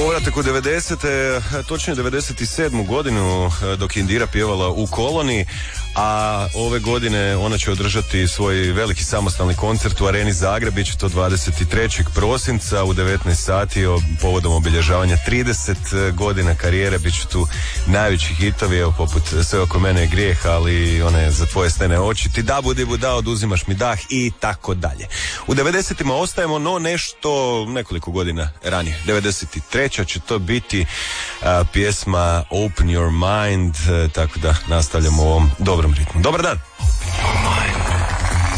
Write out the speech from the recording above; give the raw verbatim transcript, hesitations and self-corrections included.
Povratak u devedesete, točnije devedeset sedmu godinu dok je Indira pjevala u Koloni, a ove godine ona će održati svoj veliki samostalni koncert u Areni Zagreb, bit će to dvadeset trećeg prosinca u devetnaest sati povodom obilježavanja trideset godina karijere. Bit će tu najveći hitovi, evo poput Sve oko mene je grijeh, ali one Za tvoje stene oči, Ti da budi buda, Oduzimaš mi dah i tako dalje. U devedesetima ostajemo, no nešto nekoliko godina ranije. devedeset treća će to biti a, pjesma Open Your Mind, a, tako da nastavljamo u ovom dobrom ritmu. Dobar dan!